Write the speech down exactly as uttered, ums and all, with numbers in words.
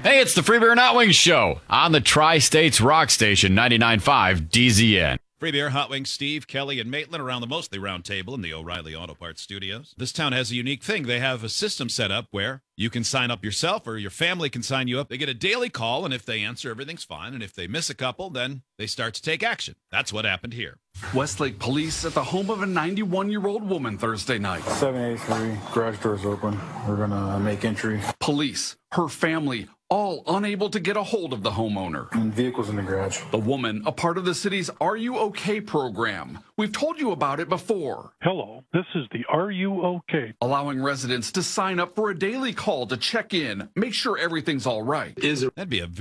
Hey, it's the Free Beer and Hot Wings Show on the Tri-States Rock Station, ninety-nine point five D Z N. Free Beer, Hot Wings, Steve, Kelly, and Maitland around the mostly round table in the O'Reilly Auto Parts studios. This town has a unique thing. They have a system set up where you can sign up yourself or your family can sign you up. They get a daily call, and if they answer, everything's fine. And if they miss a couple, then they start to take action. That's what happened here. Westlake police at the home of a ninety-one-year-old woman Thursday night. seven eighty-three, garage door's open. We're going to make entry. Police, her family, all unable to get a hold of the homeowner. And vehicles in the garage. The woman, a part of the city's Are You OK program. We've told you about it before. Hello, this is the Are You OK? Allowing residents to sign up for a daily call to check in, make sure everything's all right. That'd be a